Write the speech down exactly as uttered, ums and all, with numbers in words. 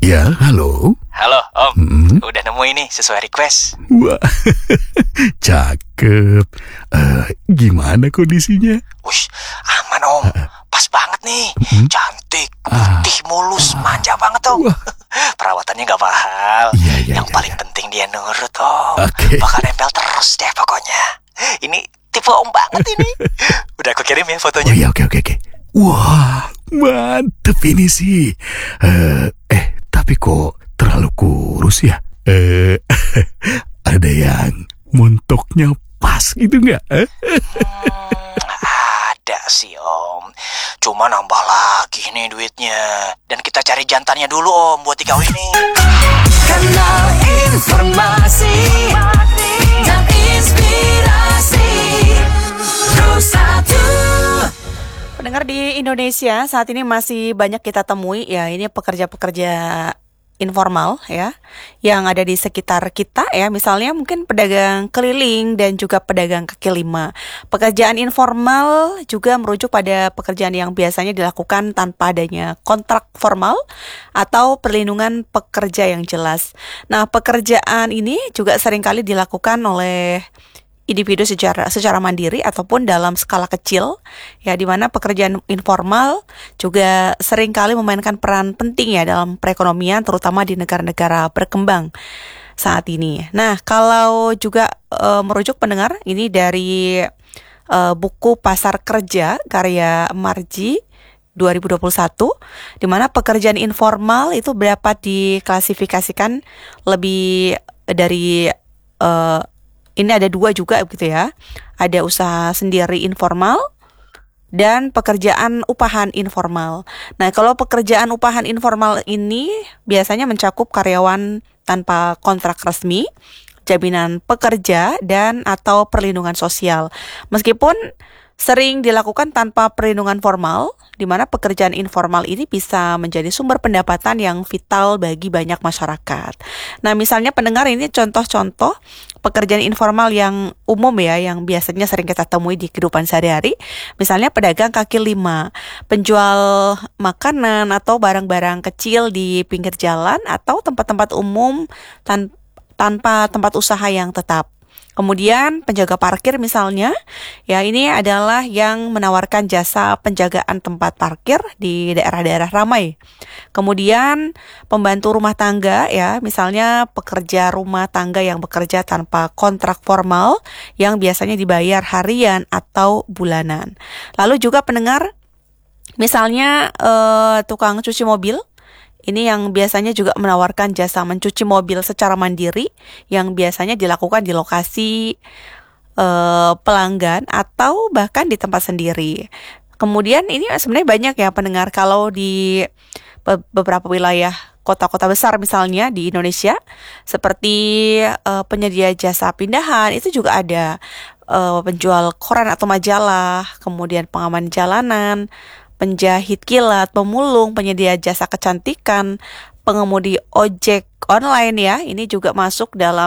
Ya, halo. Halo, Om. Hmm? Udah nemu ini sesuai request. Wah, cakep. Eh, gimana kondisinya? Wush, aman, Om. Pas banget nih. Hmm? Cantik, putih, mulus, manja banget, Om. Wah. Perawatannya gak mahal. Iya, iya, Yang iya, paling iya. penting dia nurut, Om. Oke. Bakal nempel terus deh pokoknya. Ini tipe Om banget ini. Udah aku kirim ya Oh fotonya. iya, oke, oke, oke. Wah, mantep ini sih. Eh, eh, tapi kok terlalu kurus ya? Eh, ada yang montoknya pas gitu nggak? Eh? Hmm, ada sih, Om. Cuma nambah lagi nih duitnya. Dan kita cari jantannya dulu, Om, buat dikawinin. Kanal informasi dan inspirasi Pro satu. Pendengar di Indonesia saat ini masih banyak kita temui ya, ini pekerja-pekerja informal ya yang ada di sekitar kita ya, misalnya mungkin pedagang keliling dan juga pedagang kaki lima. Pekerjaan informal juga merujuk pada pekerjaan yang biasanya dilakukan tanpa adanya kontrak formal atau perlindungan pekerja yang jelas. Nah, pekerjaan ini juga seringkali dilakukan oleh individu secara secara mandiri ataupun dalam skala kecil ya, di mana pekerjaan informal juga seringkali memainkan peran penting ya dalam perekonomian terutama di negara-negara berkembang saat ini. Nah, kalau juga e, merujuk pendengar ini dari e, buku Pasar Kerja karya Marji dua ribu dua puluh satu, di mana pekerjaan informal itu dapat diklasifikasikan lebih dari e, ini ada dua juga gitu ya. Ada usaha sendiri informal dan pekerjaan upahan informal. Nah, kalau pekerjaan upahan informal ini biasanya mencakup karyawan tanpa kontrak resmi, jaminan pekerja, dan atau perlindungan sosial. Meskipun sering dilakukan tanpa perlindungan formal, di mana pekerjaan informal ini bisa menjadi sumber pendapatan yang vital bagi banyak masyarakat. Nah, misalnya pendengar, ini contoh-contoh pekerjaan informal yang umum ya, yang biasanya sering kita temui di kehidupan sehari-hari. Misalnya pedagang kaki lima, penjual makanan atau barang-barang kecil di pinggir jalan atau tempat-tempat umum tan- tanpa tempat usaha yang tetap. Kemudian penjaga parkir misalnya, ya ini adalah yang menawarkan jasa penjagaan tempat parkir di daerah-daerah ramai. Kemudian pembantu rumah tangga ya, misalnya pekerja rumah tangga yang bekerja tanpa kontrak formal yang biasanya dibayar harian atau bulanan. Lalu juga pendengar, misalnya eh, tukang cuci mobil. Ini yang biasanya juga menawarkan jasa mencuci mobil secara mandiri yang biasanya dilakukan di lokasi e, pelanggan atau bahkan di tempat sendiri. Kemudian ini sebenarnya banyak ya pendengar, kalau di be- beberapa wilayah kota-kota besar misalnya di Indonesia seperti e, penyedia jasa pindahan itu juga ada, e, penjual koran atau majalah, kemudian pengaman jalanan, penjahit kilat, pemulung, penyedia jasa kecantikan, pengemudi ojek online ya, ini juga masuk dalam